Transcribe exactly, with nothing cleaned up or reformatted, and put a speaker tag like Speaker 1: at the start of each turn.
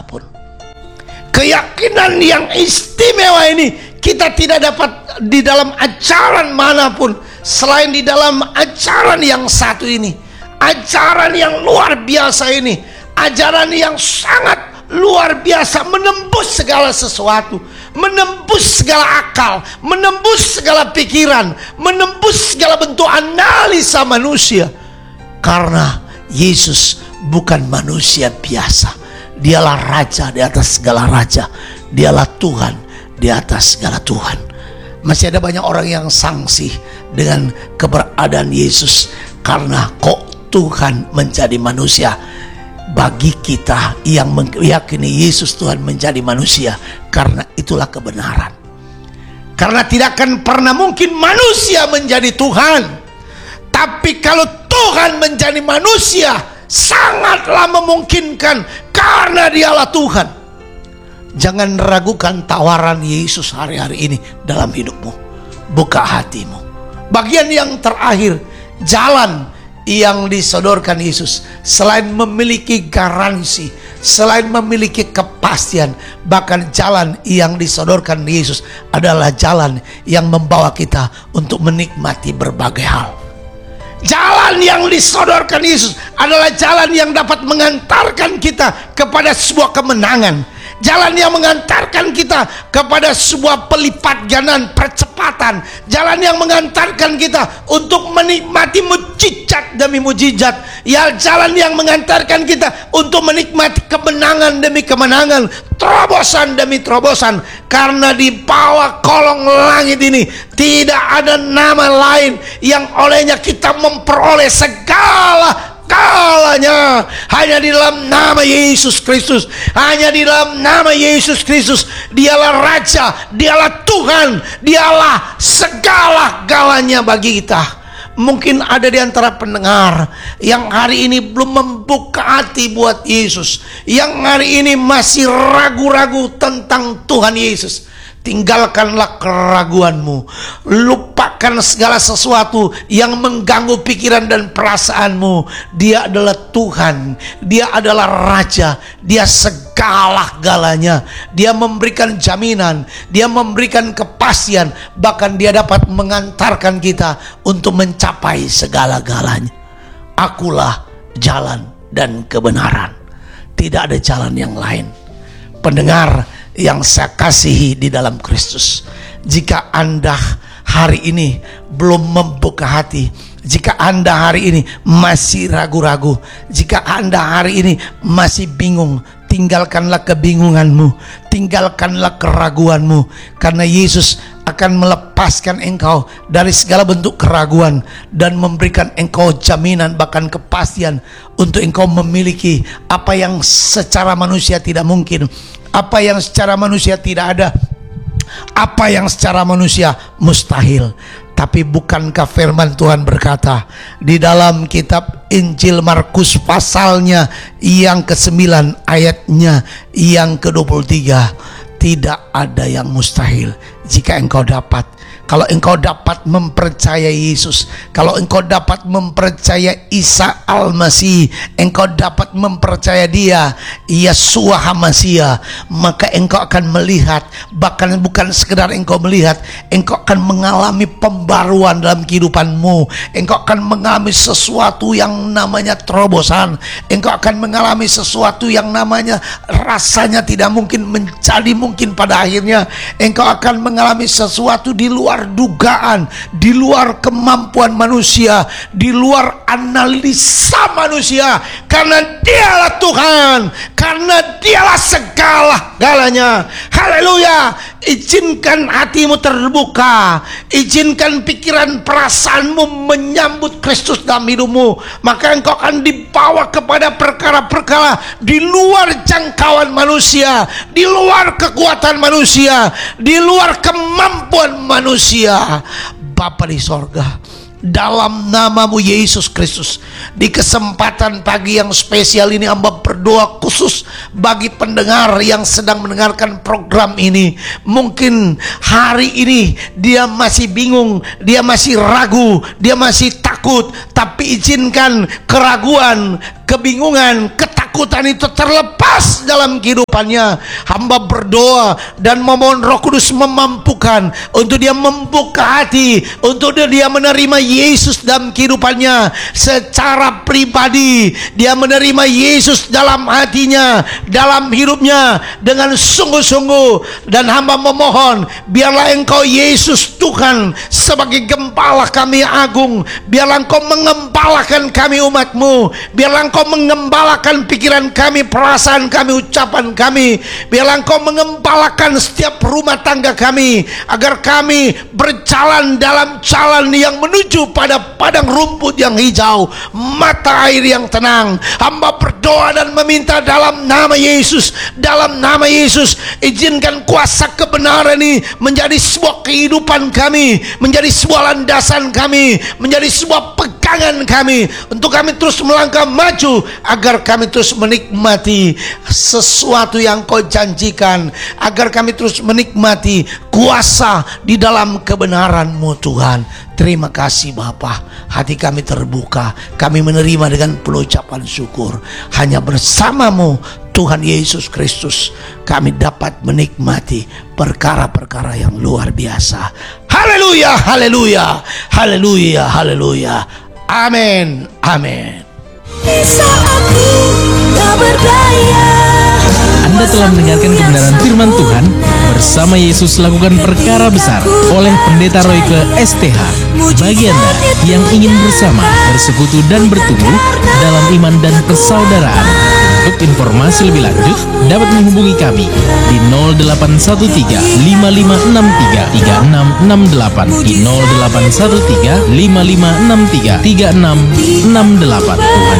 Speaker 1: manapun. Keyakinan yang istimewa ini kita tidak dapat di dalam ajaran manapun selain di dalam ajaran yang satu ini. Ajaran yang luar biasa ini, ajaran yang sangat luar biasa, menembus segala sesuatu, menembus segala akal, menembus segala pikiran, menembus segala bentuk analisa manusia. Karena Yesus bukan manusia biasa. Dialah Raja di atas segala raja. Dialah Tuhan di atas segala Tuhan. Masih ada banyak orang yang sangsi dengan keberadaan Yesus. Karena kok Tuhan menjadi manusia? Bagi kita yang meyakini Yesus Tuhan menjadi manusia, karena itulah kebenaran. Karena tidak akan pernah mungkin manusia menjadi Tuhan. Tapi kalau Tuhan menjadi manusia, sangatlah memungkinkan karena dialah Tuhan. Jangan ragukan tawaran Yesus hari-hari ini dalam hidupmu. Buka hatimu. Bagian yang terakhir, jalan yang disodorkan Yesus, selain memiliki garansi, selain memiliki kepastian, bahkan jalan yang disodorkan Yesus adalah jalan yang membawa kita untuk menikmati berbagai hal. Jalan yang disodorkan Yesus adalah jalan yang dapat mengantarkan kita kepada sebuah kemenangan. Jalan yang mengantarkan kita kepada sebuah pelipat gandaan percepatan. Jalan yang mengantarkan kita untuk menikmati mujizat demi mujizat. Ya, jalan yang mengantarkan kita untuk menikmati kemenangan demi kemenangan, terobosan demi terobosan. Karena di bawah kolong langit ini tidak ada nama lain yang olehnya kita memperoleh segala kalanya, hanya di dalam nama Yesus Kristus. Hanya di dalam nama Yesus Kristus. Dialah Raja, dialah Tuhan, dialah segala galanya bagi kita. Mungkin ada di antara pendengar yang hari ini belum membuka hati buat Yesus, yang hari ini masih ragu-ragu tentang Tuhan Yesus. Tinggalkanlah keraguanmu. Lupakan segala sesuatu yang mengganggu pikiran dan perasaanmu. Dia adalah Tuhan. Dia adalah Raja. Dia segala-galanya. Dia memberikan jaminan. Dia memberikan kepastian. Bahkan dia dapat mengantarkan kita untuk mencapai segala-galanya. Akulah jalan dan kebenaran. Tidak ada jalan yang lain. Pendengar yang saya kasihi di dalam Kristus, jika Anda hari ini belum membuka hati, jika Anda hari ini masih ragu-ragu, jika Anda hari ini masih bingung, tinggalkanlah kebingunganmu, tinggalkanlah keraguanmu, karena Yesus akan melepaskan engkau dari segala bentuk keraguan dan memberikan engkau jaminan, bahkan kepastian untuk engkau memiliki apa yang secara manusia tidak mungkin, apa yang secara manusia tidak ada, apa yang secara manusia mustahil. Tapi bukankah firman Tuhan berkata di dalam kitab Injil Markus pasalnya yang kesembilan ayatnya yang ke dua puluh tiga, tidak ada yang mustahil jika engkau dapat. Kalau engkau dapat mempercayai Yesus, kalau engkau dapat mempercayai Isa Al-Masih, engkau dapat mempercayai dia, Yeshua HaMasiah, maka engkau akan melihat, bahkan bukan sekedar engkau melihat, engkau akan mengalami pembaruan dalam kehidupanmu. Engkau akan mengalami sesuatu yang namanya terobosan. Engkau akan mengalami sesuatu yang namanya rasanya tidak mungkin menjadi mungkin pada akhirnya. Engkau akan mengalami sesuatu di luar dugaan, di luar kemampuan manusia, di luar analisa manusia, karena dialah Tuhan, karena dialah segala-galanya. Haleluya. Izinkan hatimu terbuka, izinkan pikiran perasaanmu menyambut Kristus dalam hidupmu, maka engkau akan dibawa kepada perkara-perkara di luar jangkauan manusia, di luar kekuatan manusia, di luar kemampuan manusia. Bapa di sorga, dalam namamu Yesus Kristus, di kesempatan pagi yang spesial ini hamba berdoa khusus bagi pendengar yang sedang mendengarkan program ini. Mungkin hari ini dia masih bingung, dia masih ragu, dia masih takut, tapi izinkan keraguan, kebingungan, ketakutan ketakutan itu terlepas dalam kehidupannya. Hamba berdoa dan memohon Roh Kudus memampukan untuk dia membuka hati, untuk dia, dia menerima Yesus dalam kehidupannya secara pribadi. Dia menerima Yesus dalam hatinya, dalam hidupnya dengan sungguh-sungguh. Dan hamba memohon, biarlah Engkau Yesus Tuhan sebagai gembala kami agung, biarlah Engkau mengembalakan kami umat-Mu, biarlah Engkau mengembalakan pikiran kami, perasaan kami, ucapan kami, biarlah Engkau mengembalakan setiap rumah tangga kami, agar kami berjalan dalam jalan yang menuju pada padang rumput yang hijau, mata air yang tenang. Hamba berdoa dan meminta dalam nama Yesus, dalam nama Yesus, izinkan kuasa kebenaran ini menjadi sebuah kehidupan kami, menjadi sebuah landasan kami, menjadi sebuah pegangan kami, untuk kami terus melangkah maju, agar kami terus menikmati sesuatu yang Kau janjikan, agar kami terus menikmati kuasa di dalam kebenaran-Mu Tuhan. Terima kasih Bapa, hati kami terbuka, kami menerima dengan penuh ucapan syukur. Hanya bersama-Mu Tuhan Yesus Kristus kami dapat menikmati perkara-perkara yang luar biasa. Haleluya, haleluya, haleluya, haleluya. Amin, amin.
Speaker 2: Anda telah mendengarkan kebenaran firman Tuhan. Bersama Yesus lakukan perkara besar oleh Pendeta Royke S T H. Bagi Anda yang ingin bersama, bersekutu dan bertumbuh dalam iman dan persaudaraan, untuk informasi lebih lanjut dapat menghubungi kami di nol delapan satu tiga lima lima enam tiga tiga enam enam delapan, di nol delapan satu tiga lima lima enam tiga tiga enam enam delapan. Tuhan